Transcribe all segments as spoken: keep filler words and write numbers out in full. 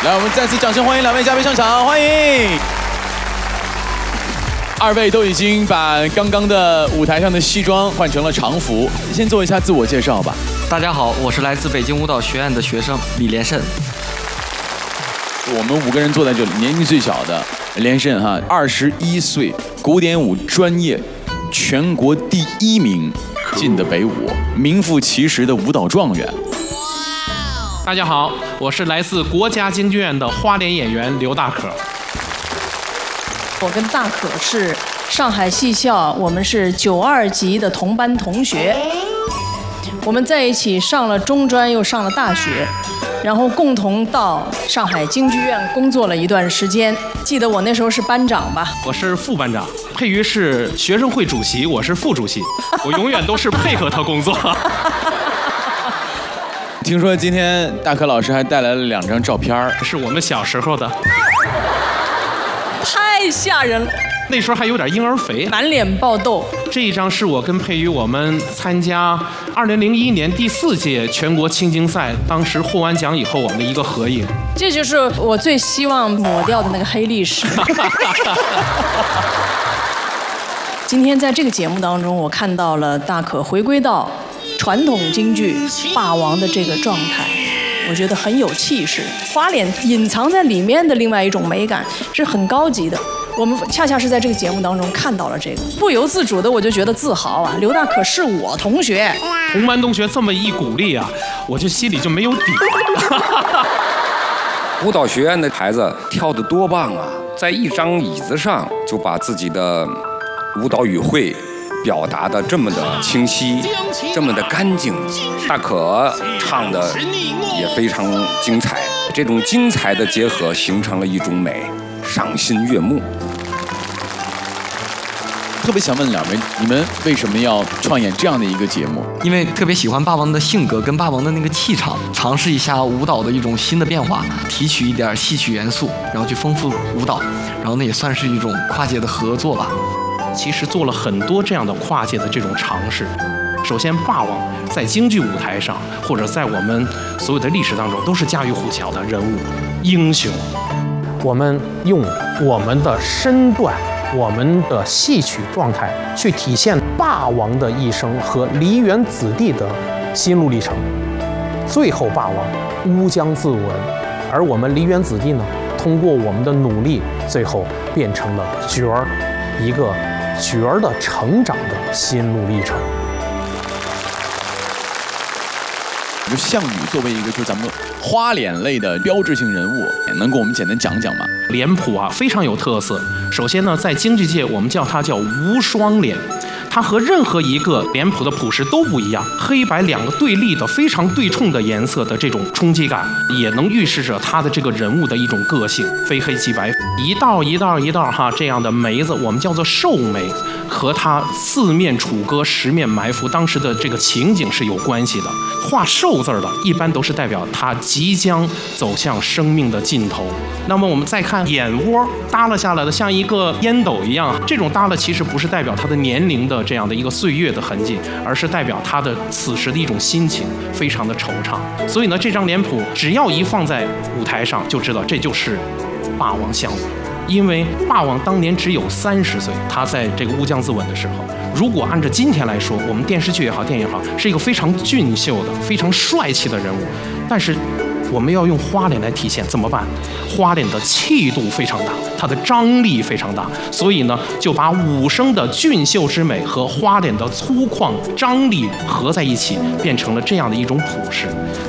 来，我们再次掌声欢迎两位嘉宾上场，欢迎！二位都已经把刚刚的舞台上的西装换成了常服，先做一下自我介绍吧。 大家好，我是来自北京舞蹈学院的学生李连胜。 我们五个人坐在这里，年纪最小的连胜哈，二十一岁，古典舞专业全国第一名进的北舞，名副其实的舞蹈状元。 大家好，我是来自国家京剧院的花脸演员刘大可。 我跟大可是上海戏校，我们是九二级的同班同学，我们在一起上了中专，又上了大学，然后共同到上海京剧院工作了一段时间。记得我那时候是班长吧？ 我是副班长，佩瑜是学生会主席，我是副主席，我永远都是配合他工作。 听说今天大可老师还带来了两张照片， 是我们小时候的。 太吓人了， 那时候还有点婴儿肥， 满脸爆痘。 这一张是我跟佩瑜我们参加二零零一年第四届全国青京赛，当时获完奖以后我们的一个合影。 这就是我最希望抹掉的那个黑历史。今天在这个节目当中，我看到了大可回归到传统京剧霸王的这个状态，我觉得很有气势。花脸隐藏在里面的另外一种美感是很高级的。我们恰恰是在这个节目当中看到了这个，不由自主的我就觉得自豪啊！刘大可是我同学， 同班同学这么一鼓励啊，我就心里就没有底。 舞蹈学院的孩子跳得多棒啊，在一张椅子上就把自己的舞蹈语汇表达的这么的清晰，这么的干净。大可唱的也非常精彩，这种精彩的结合形成了一种美，赏心悦目。 特别想问两位，你们为什么要创演这样的一个节目？ 因为特别喜欢霸王的性格跟霸王的那个气场，尝试一下舞蹈的一种新的变化，提取一点戏曲元素，然后去丰富舞蹈，然后呢也算是一种跨界的合作吧。 其实做了很多这样的跨界的这种尝试。首先，霸王在京剧舞台上，或者在我们所有的历史当中，都是家喻户晓的人物、英雄。 我们用我们的身段、我们的戏曲状态，去体现霸王的一生和梨园子弟的心路历程。最后，霸王乌江自刎，而我们梨园子弟呢，通过我们的努力，最后变成了角儿，一个角儿的成长的心路历程。 就项羽作为一个就是咱们花脸类的标志性人物，能给我们简单讲讲吗？ 脸谱啊非常有特色。首先呢，在京剧界我们叫它叫无双脸，它和任何一个脸谱的谱式都不一样，黑白两个对立的非常对冲的颜色的这种冲击感，也能预示着他的这个人物的一种个性，非黑即白，一道一道一道哈这样的眉子，我们叫做寿眉，和他四面楚歌十面埋伏当时的这个情景是有关系的。画寿字的一般都是代表他即将走向生命的尽头。那么我们再看眼窝耷拉下来的像一个烟斗一样，这种耷拉其实不是代表他的年龄的这样的一个岁月的痕迹，而是代表他的此时的一种心情，非常的惆怅。所以呢，这张脸谱只要一放在舞台上，就知道这就是霸王项羽。因为霸王当年只有三十岁，他在这个乌江自刎的时候，如果按照今天来说，我们电视剧也好，电影也好，是一个非常俊秀的、非常帅气的人物，但是我们要用花脸来体现，怎么办？花脸的气度非常大，它的张力非常大，所以呢，就把武生的俊秀之美和花脸的粗犷张力合在一起，变成了这样的一种谱式。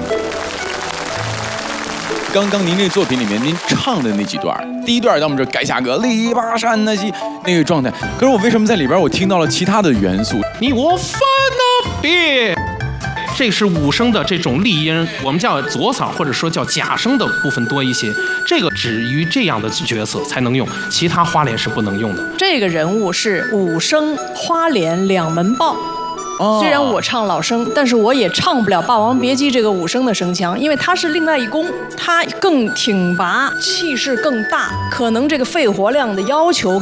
刚刚您这作品里面您唱的那几段，第一段到我们这改下个篱笆山那些那个状态，可是我为什么在里边我听到了其他的元素？ 你我翻了别。这是武生的这种丽音，我们叫左嗓或者说叫假声的部分多一些，这个只于这样的角色才能用，其他花脸是不能用的。 这个人物是武生花脸两门豹。哦、虽然我唱老生，但是我也唱不了《霸王别姬》这个武生的声腔，因为他是另外一宫，他更挺拔，气势更大，可能这个肺活量的要求